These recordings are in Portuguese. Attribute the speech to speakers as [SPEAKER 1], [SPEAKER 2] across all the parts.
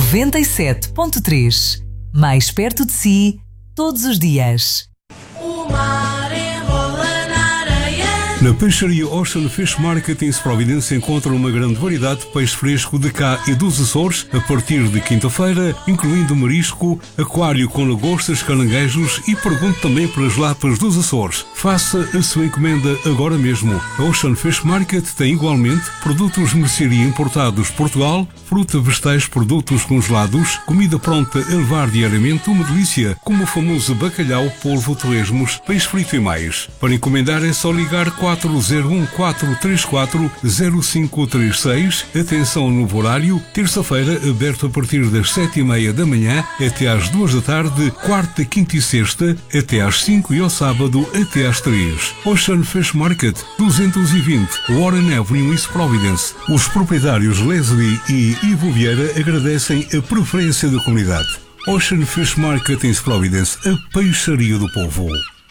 [SPEAKER 1] 97.3. Mais perto de si, todos os dias.
[SPEAKER 2] O mar enrola na areia.
[SPEAKER 3] Na peixaria Ocean Fish Market em Providência encontra uma grande variedade de peixe fresco de cá e dos Açores a partir de quinta-feira, incluindo marisco, aquário com lagostas, caranguejos e pergunte também pelas lapas dos Açores. Faça a sua encomenda agora mesmo. A Ocean Fish Market tem igualmente produtos de mercearia importados de Portugal, fruta, vegetais, produtos congelados, comida pronta a levar diariamente, uma delícia, como o famoso bacalhau, polvo, torresmos, peixe frito e mais. Para encomendar é só ligar 401-434-0536. Atenção no novo horário, terça-feira aberto a partir das 7h30 da manhã até às 2 da tarde, quarta, quinta e sexta até às 5 e ao sábado até às 3. Ocean Fish Market, 220 Warren Avenue, East Providence. Os proprietários Leslie e Ivo Vieira agradecem a preferência da comunidade. Ocean Fish Market em Providence, a peixaria do povo.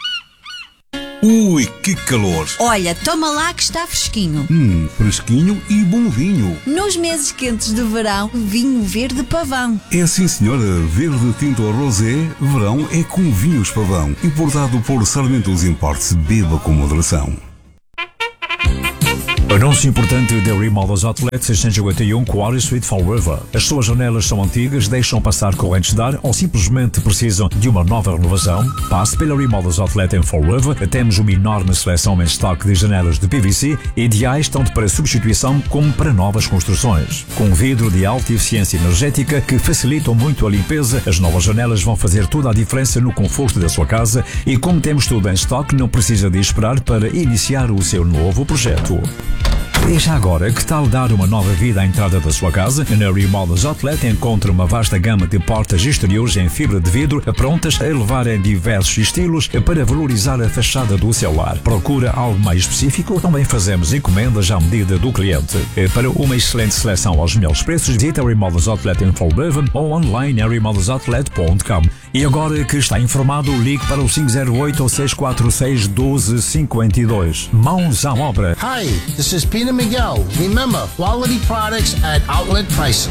[SPEAKER 3] Ui, que calor!
[SPEAKER 4] Olha, toma lá que está fresquinho.
[SPEAKER 3] Fresquinho e bom vinho.
[SPEAKER 4] Nos meses quentes de verão, vinho verde pavão.
[SPEAKER 3] É sim, senhora. Verde tinto rosé, verão é com vinhos pavão. Importado por Sarmentos Imports. Beba com moderação.
[SPEAKER 5] Anúncio importante da Remodels Outlet 651 Quarry Street, Fall River. As suas janelas são antigas, deixam passar correntes de ar ou simplesmente precisam de uma nova renovação? Passe pela Remodels Outlet em Fall River. Temos uma enorme seleção em estoque de janelas de PVC, ideais tanto para substituição como para novas construções. Com vidro de alta eficiência energética que facilitam muito a limpeza, as novas janelas vão fazer toda a diferença no conforto da sua casa e como temos tudo em estoque, não precisa de esperar para iniciar o seu novo projeto. E já agora, que tal dar uma nova vida à entrada da sua casa? Na Remodels Outlet encontra uma vasta gama de portas exteriores em fibra de vidro prontas a elevar em diversos estilos para valorizar a fachada do seu lar. Procura algo mais específico? Também fazemos encomendas à medida do cliente. Para uma excelente seleção aos melhores preços, visita a Remodels Outlet em Fall River ou online a remodelsoutlet.com. E agora que está informado, ligue para o 508 ou 646 1252. Mãos à obra.
[SPEAKER 6] Hi, this is Peter Miguel. Remember, quality products at outlet prices.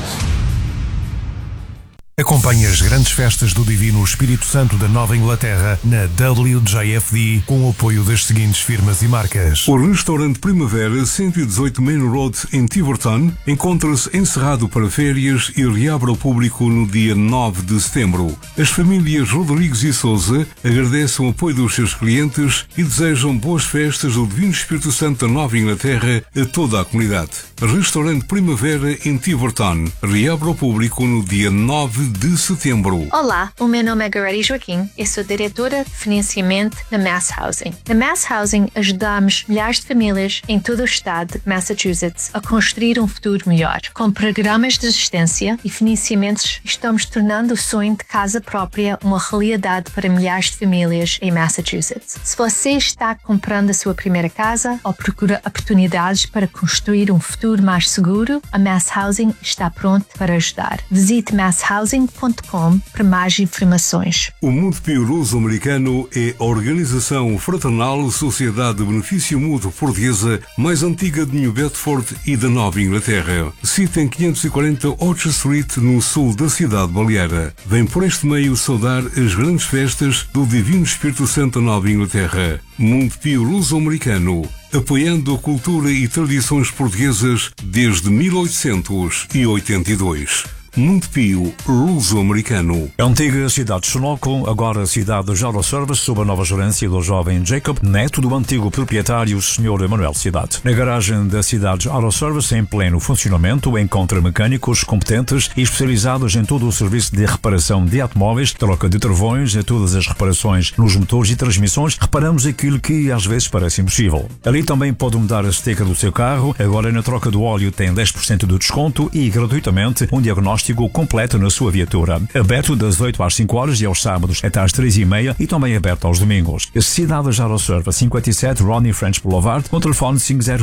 [SPEAKER 7] Acompanhe as grandes festas do Divino Espírito Santo da Nova Inglaterra na WJFD com o apoio das seguintes firmas e marcas.
[SPEAKER 3] O restaurante Primavera 118 Main Road em Tiverton encontra-se encerrado para férias e reabre ao público no dia 9 de setembro. As famílias Rodrigues e Souza agradecem o apoio dos seus clientes e desejam boas festas do Divino Espírito Santo da Nova Inglaterra a toda a comunidade. Restaurante Primavera em Tiverton reabre ao público no dia 9 de setembro.
[SPEAKER 8] Olá, o meu nome é Goretti Joaquim e sou diretora de financiamento na Mass Housing. Na Mass Housing ajudamos milhares de famílias em todo o estado de Massachusetts a construir um futuro melhor. Com programas de assistência e financiamentos, estamos tornando o sonho de casa própria uma realidade para milhares de famílias em Massachusetts. Se você está comprando a sua primeira casa ou procura oportunidades para construir um futuro mais seguro, a Mass Housing está pronto para ajudar. Visite masshousing.com para mais informações.
[SPEAKER 3] O Mundo Pio Luso-Americano é a organização fraternal Sociedade de Benefício Mútuo Portuguesa mais antiga de New Bedford e da Nova Inglaterra. Sita em 540 Orchard Street, no sul da cidade baleara. Vem por este meio saudar as grandes festas do Divino Espírito Santo da Nova Inglaterra. Mundo Pio Luso-Americano, apoiando a cultura e tradições portuguesas desde 1882. Mundo Pio Luso-Americano.
[SPEAKER 5] A antiga cidade de Sunoco, agora a cidade de Jaro Service, sob a nova gerência do jovem Jacob, neto do antigo proprietário, Sr. Manuel Cidade. Na garagem da cidade de Jaro Service, em pleno funcionamento, encontra mecânicos competentes e especializados em todo o serviço de reparação de automóveis, troca de travões, todas as reparações nos motores e transmissões. Reparamos aquilo que às vezes parece impossível. Ali também pode mudar a sticker do seu carro. Agora na troca do óleo tem 10% de desconto e gratuitamente um diagnóstico completo na sua viatura. Aberto das 8 às 5 horas e aos sábados até às 3h30 e também aberto aos domingos. Cidade de Jaro Service, 57 Ronnie French Boulevard, com telefone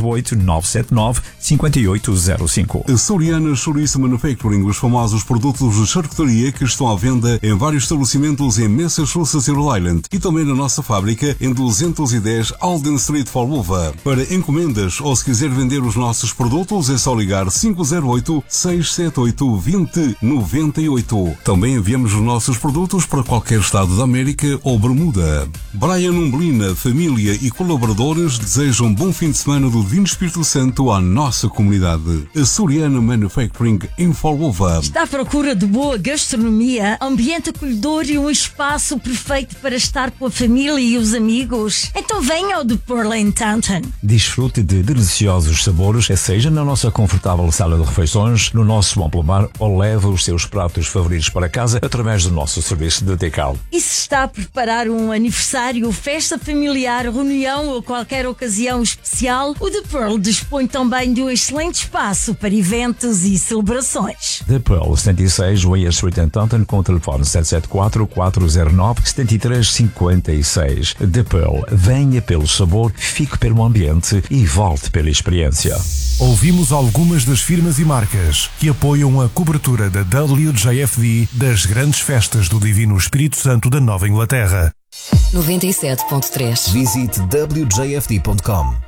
[SPEAKER 5] 508-979-5805.
[SPEAKER 3] A Soriana Chouriço Manufacturing, os famosos produtos de charcutaria que estão à venda em vários estabelecimentos em Massachusetts e Rhode Island e também na nossa fábrica em 210 Alden Street, Forluva. Para encomendas ou se quiser vender os nossos produtos é só ligar 508-678-20 2098. Também enviamos os nossos produtos para qualquer estado da América ou Bermuda. Brian Umblina, família e colaboradores desejam um bom fim de semana do Divino Espírito Santo à nossa comunidade. Açoriana Manufacturing em Falova.
[SPEAKER 9] Está à procura de boa gastronomia, ambiente acolhedor e um espaço perfeito para estar com a família e os amigos? Então venha ao The Pearl em Taunton.
[SPEAKER 5] Desfrute de deliciosos sabores, seja na nossa confortável sala de refeições, no nosso amplo bar ou leve os seus pratos favoritos para casa através do nosso serviço de take-out.
[SPEAKER 9] E se está a preparar um aniversário, festa familiar, reunião ou qualquer ocasião especial, o The Pearl dispõe também de um excelente espaço para eventos e celebrações.
[SPEAKER 5] The Pearl 76 Weir Street em Taunton com o telefone 774-409-7356. The Pearl, venha pelo sabor, fique pelo ambiente e volte pela experiência.
[SPEAKER 7] Ouvimos algumas das firmas e marcas que apoiam a cobertura da WJFD das grandes festas do Divino Espírito Santo da Nova Inglaterra.
[SPEAKER 10] 97.3.
[SPEAKER 11] Visite wjfd.com.